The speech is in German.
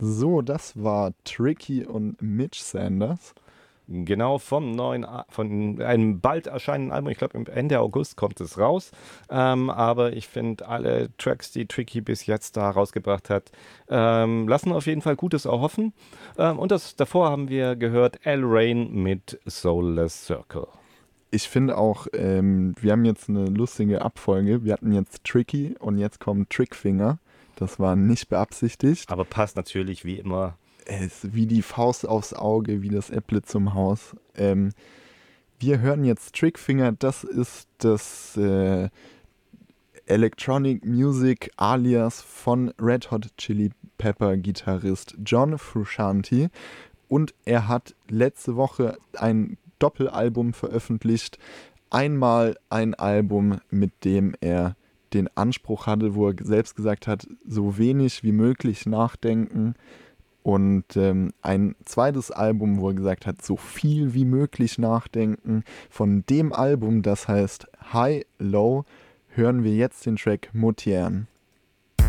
So, das war Tricky und Mitch Sanders. Genau, von einem bald erscheinenden Album, ich glaube Ende August kommt es raus. Aber ich finde alle Tracks, die Tricky bis jetzt da rausgebracht hat, lassen auf jeden Fall Gutes erhoffen. Und davor haben wir gehört Al Rain mit Soulless Circle. Ich finde auch, wir haben jetzt eine lustige Abfolge. Wir hatten jetzt Tricky und jetzt kommt Trickfinger. Das war nicht beabsichtigt. Aber passt natürlich wie immer. Es ist wie die Faust aufs Auge, wie das Äpple zum Haus. Wir hören jetzt Trickfinger. Das ist das Electronic Music alias von Red Hot Chili Pepper Gitarrist John Frusciante. Und er hat letzte Woche ein Doppelalbum veröffentlicht. Einmal ein Album, mit dem er den Anspruch hatte, wo er selbst gesagt hat, so wenig wie möglich nachdenken. Und ein zweites Album, wo er gesagt hat, so viel wie möglich nachdenken. Von dem Album, das heißt High Low, hören wir jetzt den Track Motieren.